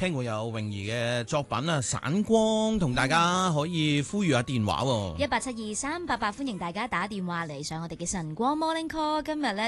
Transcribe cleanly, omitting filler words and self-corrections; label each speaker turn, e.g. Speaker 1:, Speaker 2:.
Speaker 1: 聽過有泳兒嘅作品啊，散光，同大家可以呼籲下電話喎。
Speaker 2: 1872388，歡迎大家打電話嚟上我哋嘅晨光 Morning Call。今日咧